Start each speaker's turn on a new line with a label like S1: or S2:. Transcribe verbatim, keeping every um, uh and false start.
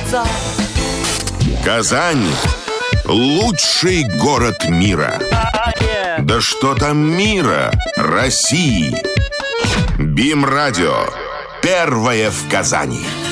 S1: сердца.
S2: Казань — лучший город мира. Да что там мира, России. БИМ-радио. Первое в Казани.